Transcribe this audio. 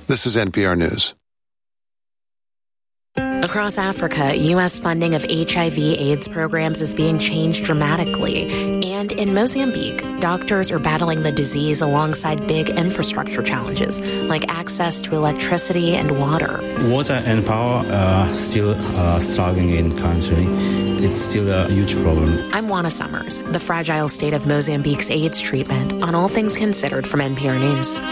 This is NPR News. Across Africa, U.S. funding of HIV/AIDS programs is being changed dramatically. And in Mozambique, doctors are battling the disease alongside big infrastructure challenges, like access to electricity and water. Water and power are still struggling in country. It's still a huge problem. I'm Juana Summers, the fragile state of Mozambique's AIDS treatment on All Things Considered from NPR News.